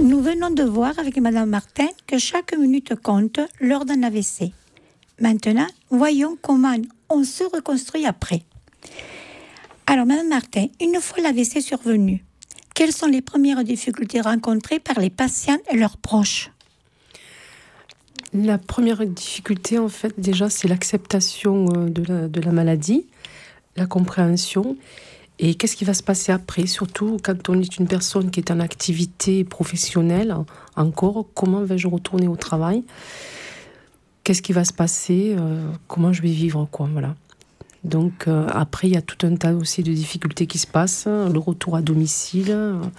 Nous venons de voir avec Madame Martin que chaque minute compte lors d'un AVC. Maintenant, voyons comment on se reconstruit après. Alors, Madame Martin, une fois l'AVC survenu, quelles sont les premières difficultés rencontrées par les patients et leurs proches ? La première difficulté, en fait, déjà, c'est l'acceptation de la maladie, la compréhension. Et qu'est-ce qui va se passer après ? Surtout quand on est une personne qui est en activité professionnelle, encore, comment vais-je retourner au travail ? Qu'est-ce qui va se passer ? Comment je vais vivre, quoi, voilà. Donc après, il y a tout un tas aussi de difficultés qui se passent. Le retour à domicile,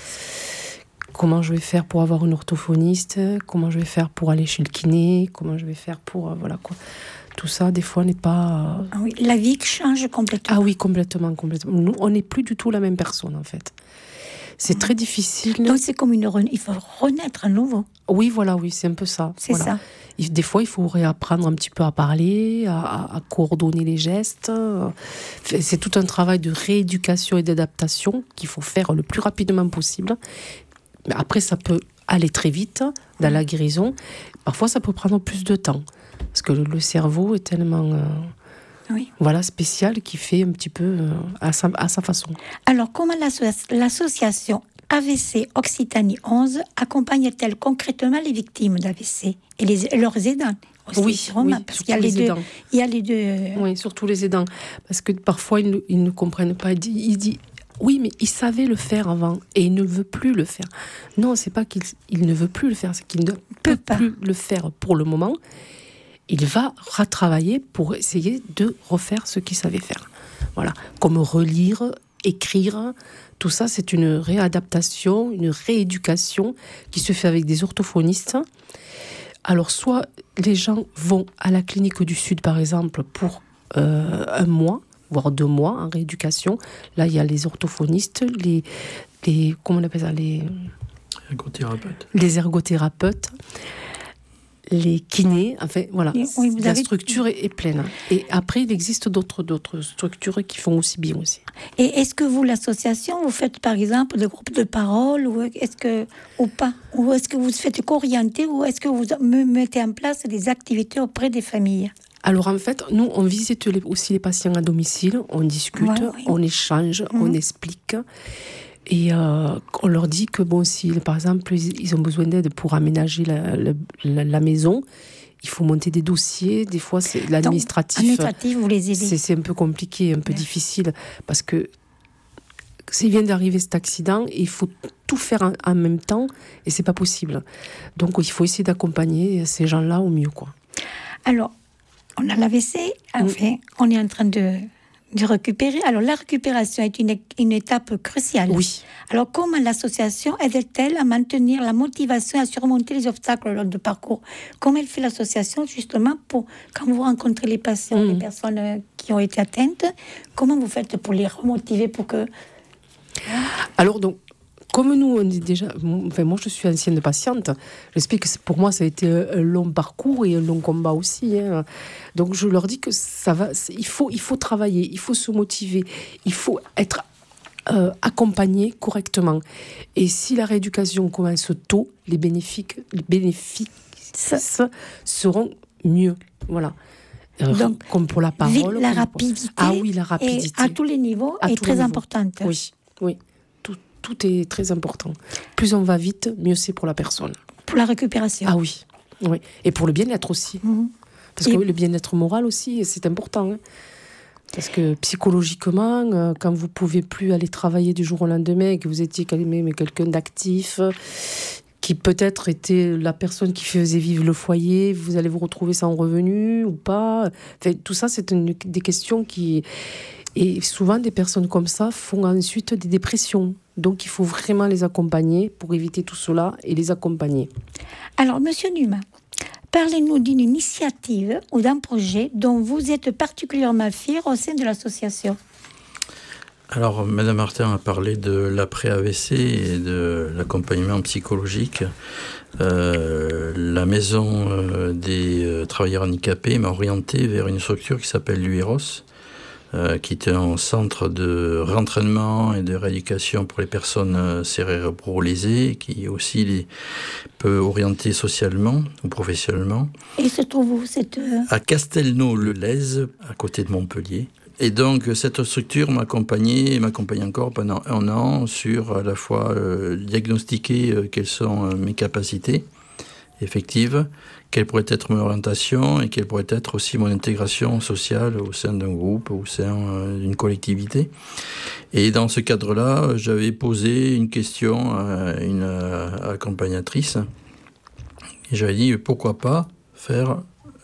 comment je vais faire pour avoir une orthophoniste, comment je vais faire pour aller chez le kiné, comment je vais faire pour... voilà quoi. Tout ça, des fois, n'est pas... Ah oui, la vie change complètement. Ah oui, complètement. Nous, on n'est plus du tout la même personne, en fait. C'est très difficile. Donc c'est comme il faut renaître à nouveau. Oui, voilà, oui, c'est un peu ça. C'est voilà. ça. Des fois, il faut réapprendre un petit peu à parler, à coordonner les gestes. C'est tout un travail de rééducation et d'adaptation qu'il faut faire le plus rapidement possible. Mais après, ça peut aller très vite dans la guérison. Parfois, ça peut prendre plus de temps. Parce que le cerveau est tellement spécial qu'il fait un petit peu à sa façon. Alors, comment l'association AVC Occitanie 11 accompagne-t-elle concrètement les victimes d'AVC et leurs aidants aussi, oui, sûrement, parce qu'il y a les deux. Aidants. Il y a les deux. Oui, surtout les aidants. Parce que parfois, ils ne comprennent pas. Il dit, oui, mais il savait le faire avant et il ne veut plus le faire. Non, c'est pas qu'il ne veut plus le faire, c'est qu'il ne peut plus le faire pour le moment. Il va retravailler pour essayer de refaire ce qu'il savait faire. Voilà, comme relire, écrire, tout ça, c'est une réadaptation, une rééducation qui se fait avec des orthophonistes. Alors, soit les gens vont à la clinique du Sud, par exemple, pour 1 mois, voire 2 mois en rééducation. Là, il y a les orthophonistes, les comment on appelle ça, les ergothérapeutes, les kinés, enfin voilà, la structure est pleine. Et après, il existe d'autres structures qui font aussi bien aussi. Et est-ce que vous, l'association, vous faites par exemple des groupes de parole ou pas ? Ou est-ce que vous faites qu'orienter ou est-ce que vous mettez en place des activités auprès des familles ? Alors en fait, nous, on visite aussi les patients à domicile, on discute, on échange, on explique. Et on leur dit que si par exemple ils ont besoin d'aide pour aménager la maison, il faut monter des dossiers. Des fois, c'est l'administratif. Vous les aidez. C'est un peu compliqué, un peu difficile, parce que s'il vient d'arriver cet accident, il faut tout faire en même temps et c'est pas possible. Donc il faut essayer d'accompagner ces gens-là au mieux, quoi. Alors, on a l'AVC, enfin, on est en train de récupérer. Alors, la récupération est une étape cruciale. Oui. Alors, comment l'association aide-t-elle à maintenir la motivation et à surmonter les obstacles lors du parcours ? Comment elle fait l'association, justement, pour, quand vous rencontrez les patients, les personnes qui ont été atteintes, comment vous faites pour les remotiver pour que... Alors, donc, comme nous, on dit déjà... moi, je suis ancienne patiente. J'explique que pour moi, ça a été un long parcours et un long combat aussi. Hein. Donc, je leur dis que ça va... Il faut travailler, il faut se motiver, il faut être accompagné correctement. Et si la rééducation commence tôt, les bénéfices seront mieux. Voilà. Donc, comme pour la parole. La rapidité. Ah oui, la rapidité. Et à tous les niveaux est très importante. Oui. Tout est très important. Plus on va vite, mieux c'est pour la personne. Pour la récupération. Ah oui. Et pour le bien-être aussi. Parce que le bien-être moral aussi, c'est important. Hein. Parce que psychologiquement, quand vous ne pouvez plus aller travailler du jour au lendemain, que vous étiez quelqu'un d'actif, qui peut-être était la personne qui faisait vivre le foyer, vous allez vous retrouver sans revenu ou pas. Enfin, tout ça, c'est des questions qui... Et souvent, des personnes comme ça font ensuite des dépressions. Donc, il faut vraiment les accompagner pour éviter tout cela et les accompagner. Alors, Monsieur Numa, parlez-nous d'une initiative ou d'un projet dont vous êtes particulièrement fier au sein de l'association. Alors, Madame Martin a parlé de l'après-AVC et de l'accompagnement psychologique. La maison des travailleurs handicapés m'a orienté vers une structure qui s'appelle l'UEROS, qui est un centre de réentraînement et de rééducation pour les personnes cérébro-lésées, qui aussi peut orienter socialement ou professionnellement. Et se trouve où À Castelnau-le-Lez, à côté de Montpellier. Et donc, cette structure m'accompagne encore pendant 1 an sur à la fois diagnostiquer quelles sont mes capacités effectives, quelle pourrait être mon orientation et quelle pourrait être aussi mon intégration sociale au sein d'un groupe, au sein d'une collectivité. Et dans ce cadre-là, j'avais posé une question à une accompagnatrice. Et j'avais dit, pourquoi pas faire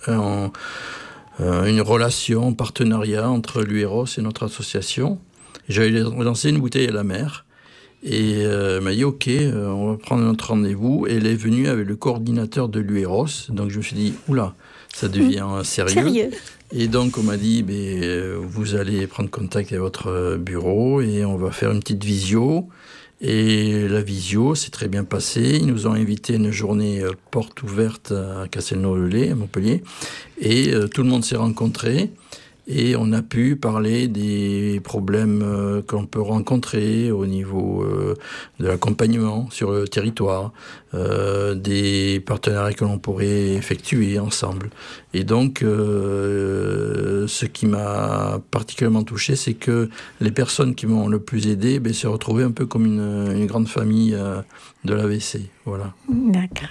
une relation, un partenariat entre l'UEROS et notre association. J'avais lancé une bouteille à la mer. Et elle m'a dit, OK, on va prendre notre rendez-vous. Et elle est venue avec le coordinateur de l'UEROS. Donc je me suis dit, oula, ça devient sérieux. Et donc on m'a dit, vous allez prendre contact avec votre bureau et on va faire une petite visio. Et la visio s'est très bien passée. Ils nous ont invité une journée porte ouverte à Castelnau-le-Lez, à Montpellier. Et tout le monde s'est rencontré. Et on a pu parler des problèmes qu'on peut rencontrer au niveau de l'accompagnement sur le territoire, des partenariats que l'on pourrait effectuer ensemble. Et donc, ce qui m'a particulièrement touché, c'est que les personnes qui m'ont le plus aidé se retrouvaient un peu comme une grande famille de l'AVC. Voilà. D'accord.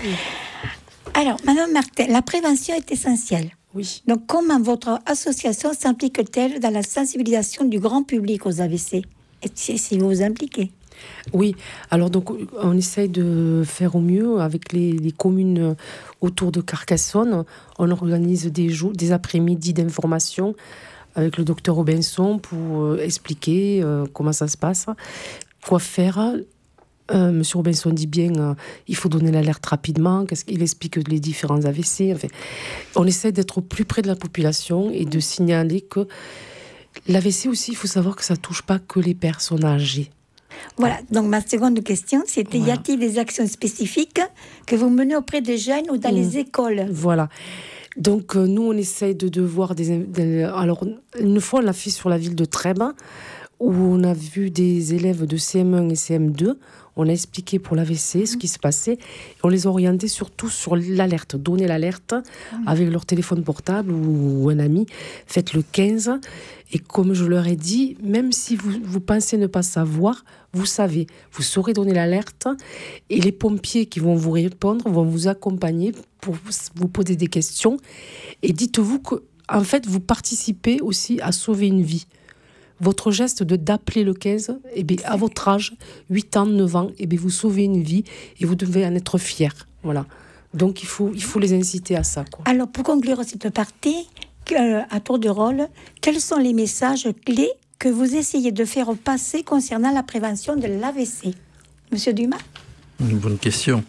Alors, Madame Martin, la prévention est essentielle. Oui. Donc, comment votre association s'implique-t-elle dans la sensibilisation du grand public aux AVC ? Et si vous vous impliquez ? Oui, alors donc on essaye de faire au mieux avec les communes autour de Carcassonne. On organise des après-midi d'information avec le docteur Robinson pour expliquer comment ça se passe, quoi faire. Monsieur Robinson dit bien, il faut donner l'alerte rapidement. Il explique les différents AVC. Enfin, on essaie d'être au plus près de la population et de signaler que l'AVC aussi, il faut savoir que ça ne touche pas que les personnes âgées. Voilà, donc ma seconde question, c'était y a-t-il des actions spécifiques que vous menez auprès des jeunes ou dans les écoles ? Voilà. Donc nous, on essaie de voir alors, une fois, on l'a fait sur la ville de Trèbes, où on a vu des élèves de CM1 et CM2. On a expliqué pour l'AVC ce qui se passait. On les a orientés surtout sur l'alerte. Donner l'alerte avec leur téléphone portable ou un ami. Faites le 15. Et comme je leur ai dit, même si vous pensez ne pas savoir, vous savez. Vous saurez donner l'alerte. Et les pompiers qui vont vous répondre vont vous accompagner pour vous poser des questions. Et dites-vous que, en fait, vous participez aussi à sauver une vie. Votre geste d'appeler le 15, à votre âge, 8 ans, 9 ans, vous sauvez une vie et vous devez en être fier. Voilà. Donc, il faut les inciter à ça, quoi. Alors, pour conclure cette partie, à tour de rôle, quels sont les messages clés que vous essayez de faire passer concernant la prévention de l'AVC ? Monsieur Dumas ? Une bonne question.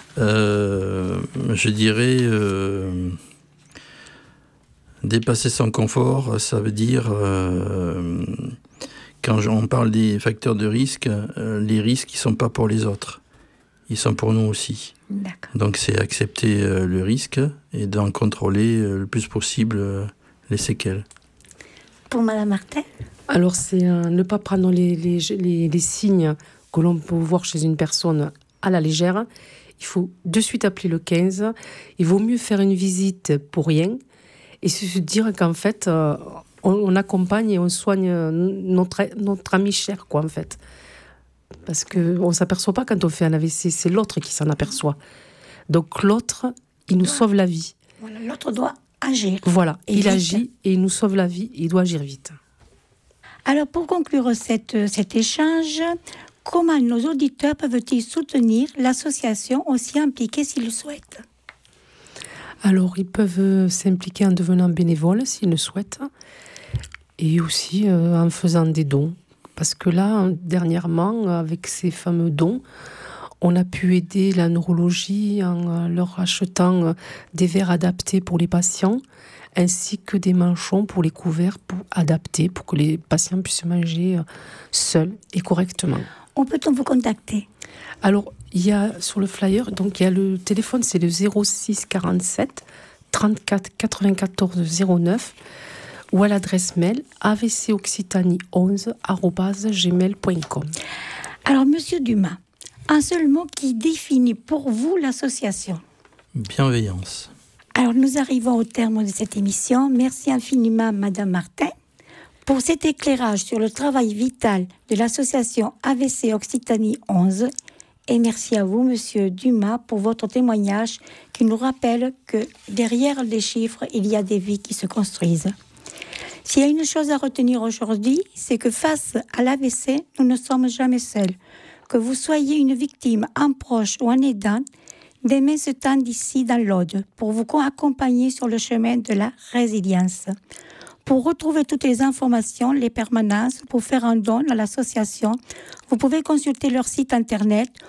Je dirais... dépasser son confort, ça veut dire, quand on parle des facteurs de risque, les risques, ils ne sont pas pour les autres. Ils sont pour nous aussi. D'accord. Donc c'est accepter le risque et d'en contrôler le plus possible les séquelles. Pour Madame Martin ? Alors c'est ne pas prendre les signes que l'on peut voir chez une personne à la légère. Il faut de suite appeler le 15. Il vaut mieux faire une visite pour rien. Et se dire qu'en fait, on accompagne et on soigne notre ami cher, quoi, en fait. Parce qu'on ne s'aperçoit pas quand on fait un AVC, c'est l'autre qui s'en aperçoit. Donc l'autre, il nous sauve la vie. Voilà, l'autre doit agir. Voilà, il vite. agit et il nous sauve la vie, il doit agir vite. Alors pour conclure cet échange, comment nos auditeurs peuvent-ils soutenir l'association aussi impliquée s'ils le souhaitent ? Alors, ils peuvent s'impliquer en devenant bénévoles s'ils le souhaitent et aussi en faisant des dons. Parce que là, dernièrement, avec ces fameux dons, on a pu aider la neurologie en leur achetant des verres adaptés pour les patients ainsi que des manchons pour les couverts adaptés pour que les patients puissent manger seuls et correctement. Où peut-on vous contacter ? Alors, il y a sur le flyer, donc il y a le téléphone, c'est le 06 47 34 94 09. ou à l'adresse mail avcoccitanie11@gmail.com. Alors, Monsieur Dumas, un seul mot qui définit pour vous l'association. Bienveillance. Alors, nous arrivons au terme de cette émission. Merci infiniment, Madame Martin, pour cet éclairage sur le travail vital de l'association AVC Occitanie 11. Et merci à vous, Monsieur Dumas, pour votre témoignage qui nous rappelle que derrière les chiffres, il y a des vies qui se construisent. S'il y a une chose à retenir aujourd'hui, c'est que face à l'AVC, nous ne sommes jamais seuls. Que vous soyez une victime, un proche ou un aidant, des mains se tendent ici dans l'Aude pour vous accompagner sur le chemin de la résilience. Pour retrouver toutes les informations, les permanences, pour faire un don à l'association, vous pouvez consulter leur site internet